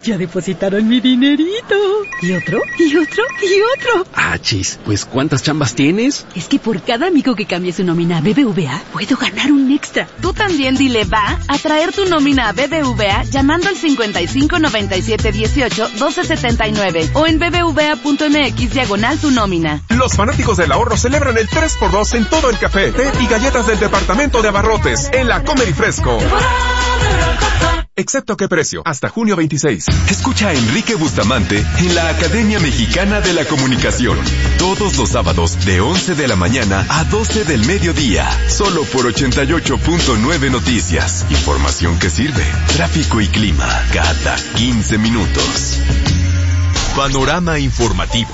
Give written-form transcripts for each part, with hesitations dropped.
Ya depositaron mi dinerito. Y otro, y otro, y otro. Chis, pues ¿cuántas chambas tienes? Es que por cada amigo que cambie su nómina a BBVA, puedo ganar un extra. Tú también dile va a traer tu nómina a BBVA llamando al 55 97 18 12 79 o en bbva.mx /tu nómina. Los fanáticos del ahorro celebran el 3x2 en todo el café, té y galletas del departamento de abarrotes en la Comer y Fresco. Excepto qué precio, hasta junio 26. Escucha a Enrique Bustamante en la Academia Mexicana de la Comunicación. Todos los sábados de 11 de la mañana a 12 del mediodía. Solo por 88.9 Noticias. Información que sirve. Tráfico y clima cada 15 minutos. Panorama informativo.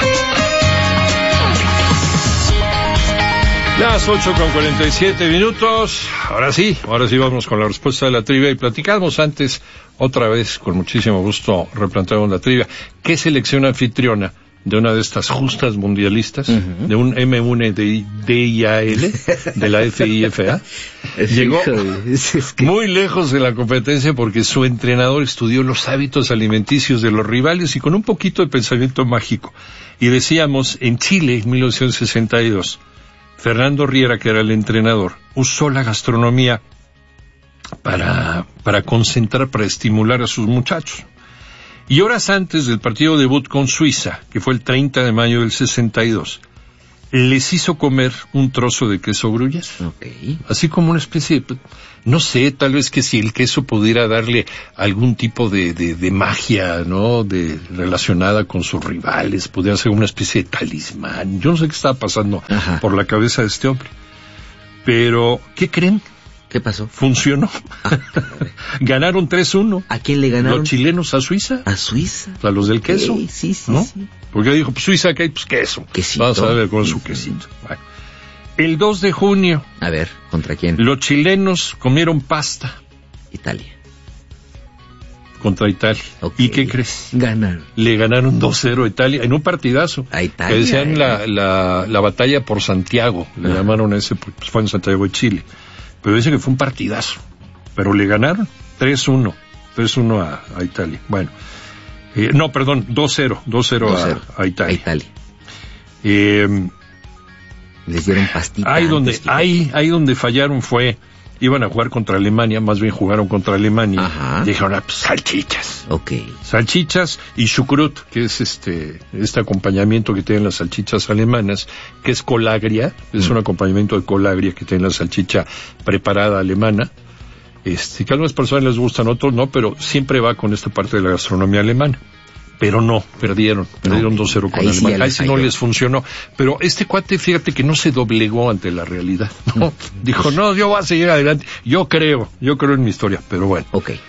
Las 8:47. Ahora sí vamos con la respuesta de la trivia y platicamos antes, otra vez, con muchísimo gusto, replanteamos la trivia. ¿Qué selección anfitriona de una de estas justas mundialistas, de un M1 DIAL, de la FIFA, llegó muy lejos de la competencia porque su entrenador estudió los hábitos alimenticios de los rivales y con un poquito de pensamiento mágico? Y decíamos, en Chile, en 1962, Fernando Riera, que era el entrenador, usó la gastronomía para concentrar, para estimular a sus muchachos. Y horas antes del partido debut con Suiza, que fue el 30 de mayo del 62, les hizo comer un trozo de queso gruyère. Okay. Así como una especie de, no sé, tal vez que si el queso pudiera darle algún tipo de magia, ¿no? Relacionada con sus rivales, pudiera ser una especie de talismán. Yo no sé qué estaba pasando por la cabeza de este hombre. Pero, ¿qué creen? ¿Qué pasó? Funcionó. Ganaron 3-1. ¿A quién le ganaron? Los chilenos a Suiza. ¿A Suiza? A los del queso. Sí, ¿no? sí. Porque dijo, pues Suiza, ¿qué hay? Pues queso. Quesito. Vamos a darle con su quesito. Bueno. El 2 de junio. A ver, ¿contra quién? Los chilenos comieron pasta. Italia. Contra Italia. Okay. ¿Y qué crees? Ganaron. Le ganaron 2-0 a Italia, en un partidazo. A Italia. Que decían la batalla por Santiago, le llamaron a ese, pues fue en Santiago de Chile. Pero dicen que fue un partidazo. Pero le ganaron 3-1 a Italia. Bueno. No, perdón, 2-0 a Italia. A Italia. Les dieron pastita. Ahí donde fallaron fue, iban a jugar contra Alemania, más bien jugaron contra Alemania. Ajá. Dijeron, pues salchichas. Okay. Salchichas y chucrut, que es este acompañamiento que tienen las salchichas alemanas, que es colagria, es un acompañamiento de colagria que tiene la salchicha preparada alemana. Que a algunas personas les gustan, otros no, pero siempre va con esta parte de la gastronomía alemana. Pero no, perdieron 2-0 con Alemania. Ahí sí no les funcionó. Pero este cuate, fíjate que no se doblegó ante la realidad, ¿no? Dijo, no, yo voy a seguir adelante. Yo creo en mi historia, pero bueno. Okay.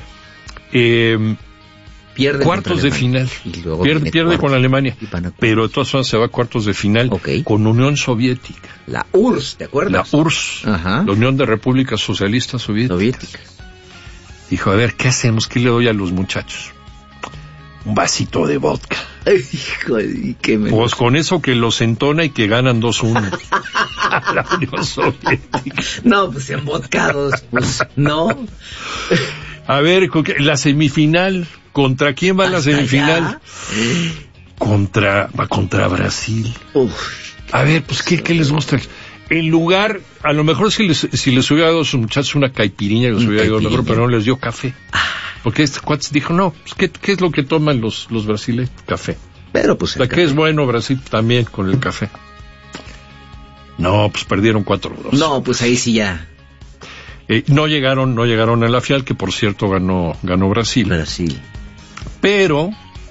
Pierde cuartos de final. Pierde con Alemania. Pero de todas formas se va a cuartos de final con Unión Soviética. La URSS, ¿te acuerdas? La URSS. Ajá. La Unión de Repúblicas Socialistas Soviéticas. Dijo, a ver, ¿qué hacemos? ¿Qué le doy a los muchachos? Un vasito de vodka. Hijo de qué me... Pues con eso que los entona y que ganan 2-1 a la Unión Soviética. No, pues embotcados, pues no. A ver, la semifinal, ¿contra quién va la semifinal? Va contra Brasil. A ver, pues ¿qué les gusta? En lugar, a lo mejor si les hubiera dado a sus muchachos una caipirinha, les hubiera ido mejor, pero no les dio café. Porque este cuate dijo, no, pues ¿qué es lo que toman los brasileños? Café. Pero pues ¿qué es bueno Brasil? También con el café. No, pues perdieron 4-2. No, pues ahí sí ya. No llegaron a la final, que por cierto ganó Brasil. Pero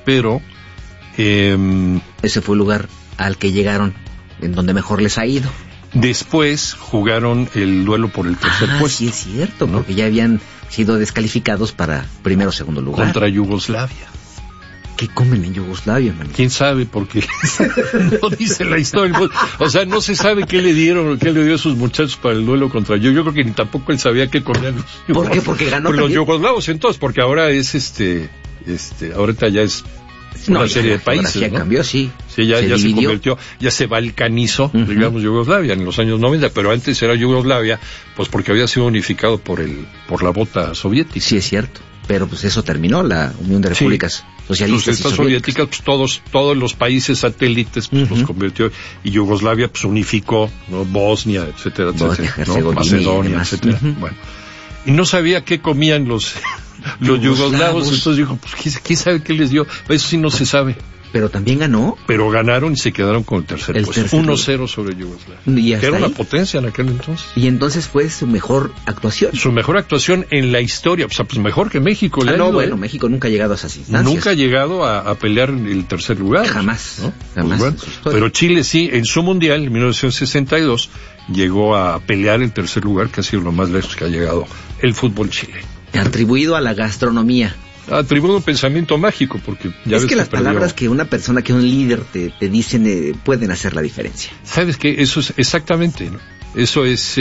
ese fue el lugar al que llegaron, en donde mejor les ha ido. Después jugaron el duelo por el tercer puesto. Sí, es cierto, ¿no? Porque ya habían sido descalificados para primero o segundo lugar. Contra Yugoslavia. ¿Qué comen en Yugoslavia, man? ¿Quién sabe? Porque no dice la historia. O sea, no se sabe qué le dio a sus muchachos para el duelo contra yo. Yo creo que ni tampoco él sabía qué comían los yugoslavos. ¿Por qué? Porque ganó los yugoslavos entonces, porque ahora es ahorita ya es una serie de países, ya ¿no? Cambió, sí. Sí, ya se convirtió, ya se balcanizó, digamos, Yugoslavia en los años 90, pero antes era Yugoslavia, pues porque había sido unificado por la bota soviética. Sí, es cierto. Pero pues eso terminó, la Unión de Repúblicas Socialistas. Estas soviéticas, pues todos los países satélites, pues los convirtió, y Yugoslavia pues unificó, ¿no? Bosnia, etcétera, ¿no? Macedonia, etcétera. Bueno. Y no sabía qué comían los yugoslavos, entonces dijo, pues ¿quién sabe qué les dio? Eso sí no se sabe. Pero también ganó. Pero ganaron y se quedaron con el tercer puesto. 1-0 sobre Yugoslavia. Que era una potencia en aquel entonces. Y entonces fue su mejor actuación. Su mejor actuación en la historia. O sea, pues mejor que México. México nunca ha llegado a esas instancias. Nunca ha llegado a pelear el tercer lugar. Jamás. ¿no? Jamás. Pues pero Chile sí, en su mundial, en 1962, llegó a pelear el tercer lugar, que ha sido lo más lejos que ha llegado el fútbol chileno. Atribuido a la gastronomía. Atribuido un pensamiento mágico, porque ya es que las palabras que una persona, que un líder te dicen, pueden hacer la diferencia. ¿Sabes qué? Eso es exactamente, ¿no? Eso es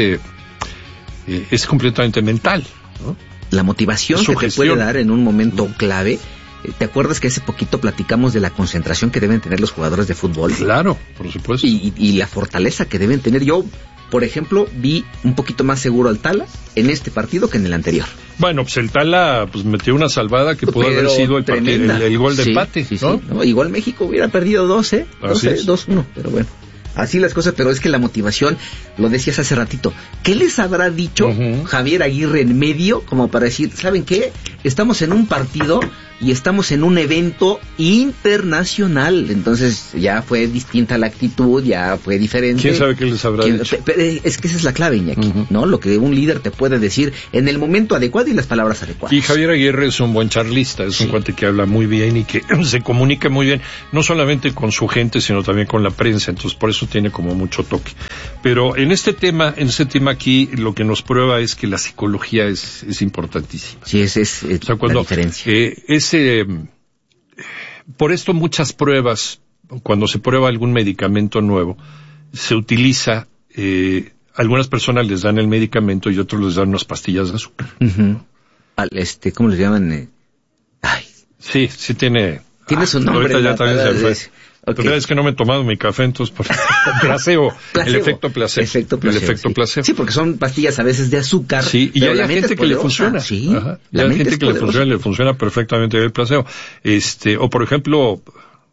completamente mental, ¿no? La motivación que te puede dar en un momento clave. ¿Te acuerdas que hace poquito platicamos de la concentración que deben tener los jugadores de fútbol? Claro, por supuesto. Y la fortaleza que deben tener. Yo, por ejemplo, vi un poquito más seguro al Tala en este partido que en el anterior. Bueno, pues el Tala pues metió una salvada que pudo haber sido el gol de empate, ¿no? ¿no? Igual México hubiera perdido 2-1, pero bueno. Así las cosas, pero es que la motivación, lo decías hace ratito, ¿qué les habrá dicho Javier Aguirre en medio como para decir, ¿saben qué? Estamos en un partido y estamos en un evento internacional, entonces ya fue distinta la actitud, ya fue diferente. ¿Quién sabe qué les habrá dicho? Es que esa es la clave, Iñaki, ¿no? Lo que un líder te puede decir en el momento adecuado y las palabras adecuadas. Y Javier Aguirre es un buen charlista, es un cuate que habla muy bien y que se comunica muy bien, no solamente con su gente, sino también con la prensa, entonces por eso tiene como mucho toque. Pero en este tema aquí, lo que nos prueba es que la psicología es importantísima. Sí, es o sea, cuando, la diferencia. Por esto muchas pruebas, cuando se prueba algún medicamento nuevo, se utiliza, algunas personas les dan el medicamento y otros les dan unas pastillas de azúcar. ¿Cómo les llaman? Sí tiene su nombre. Ahorita ya también se fue. Okay. Pero es que no me he tomado mi café, entonces placebo. El efecto placebo. El efecto placebo. Sí, porque son pastillas a veces de azúcar. Sí, y hay gente que le funciona. Sí. Ajá. Y hay gente que le funciona perfectamente el placebo. O por ejemplo,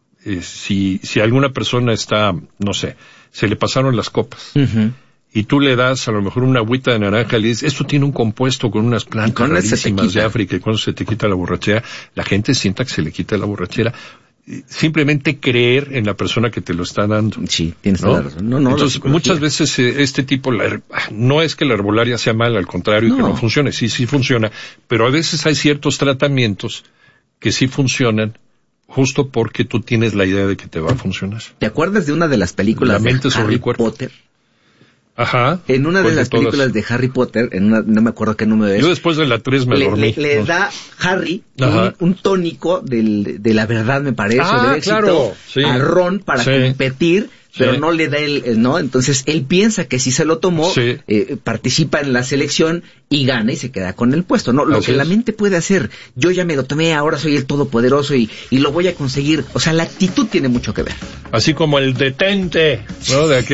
si alguna persona está, no sé, se le pasaron las copas. Y tú le das a lo mejor una agüita de naranja y le dices, esto tiene un compuesto con unas plantas rarísimas de África, y cuando se te quita la borrachera, la gente sienta que se le quita la borrachera. Simplemente creer en la persona que te lo está dando. Sí, tienes toda la razón. Entonces, muchas veces este tipo, no es que la herbolaria sea mala, al contrario, que no funcione, sí funciona, pero a veces hay ciertos tratamientos que sí funcionan justo porque tú tienes la idea de que te va a funcionar. ¿Te acuerdas de una de las películas de Harry Potter? Ajá. En una de las películas de Harry Potter, no me acuerdo qué número es. Yo después de la 3 me dormí. Le da Harry un tónico de la verdad, me parece, del éxito, a Ron para competir, pero no le da ¿no? Entonces él piensa que si se lo tomó, participa en la selección y gana y se queda con el puesto, ¿no? Lo que la mente puede hacer, yo ya me lo tomé, ahora soy el todopoderoso y lo voy a conseguir. O sea, la actitud tiene mucho que ver. Así como el detente, ¿no? De aquí.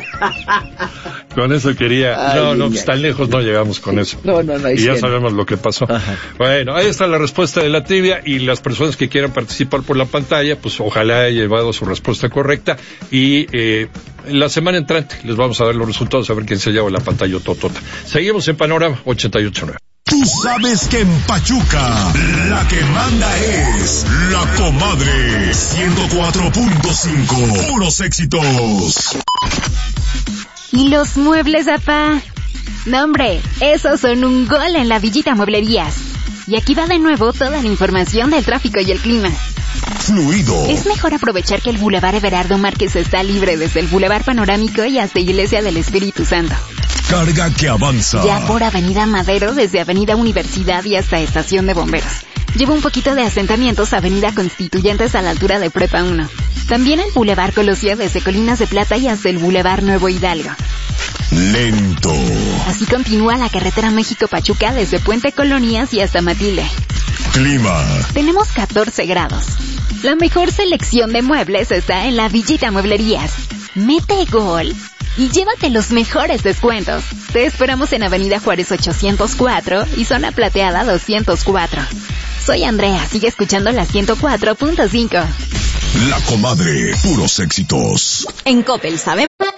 Con eso quería. Pues tan lejos no llegamos con eso. No. Y ya sabemos lo que pasó. Ajá. Bueno, ahí está la respuesta de la trivia, y las personas que quieran participar por la pantalla, pues ojalá haya llevado su respuesta correcta, y la semana entrante les vamos a dar los resultados, a ver quién se lleva la pantalla totota. Seguimos en Panorama 88.9. Tú sabes que en Pachuca la que manda es La Comadre 104.5. Puros éxitos. ¿Y los muebles, apá? No, hombre, esos son un gol en la Villita Mueblerías. Y aquí va de nuevo toda la información del tráfico y el clima. Fluido. Es mejor aprovechar que el Boulevard Everardo Márquez está libre desde el Boulevard Panorámico y hasta Iglesia del Espíritu Santo. Carga que avanza. Ya por Avenida Madero, desde Avenida Universidad y hasta Estación de Bomberos. Lleva un poquito de asentamientos Avenida Constituyentes a la altura de Prepa 1. También el Boulevard Colosio desde Colinas de Plata y hasta el Boulevard Nuevo Hidalgo. Lento. Así continúa la carretera México-Pachuca desde Puente Colonias y hasta Matilde. Clima. Tenemos 14 grados. La mejor selección de muebles está en la Villita Mueblerías. Mete gol y llévate los mejores descuentos. Te esperamos en Avenida Juárez 804 y Zona Plateada 204. Soy Andrea, sigue escuchando la 104.5. La Comadre, puros éxitos. En Coppel, ¿sabe?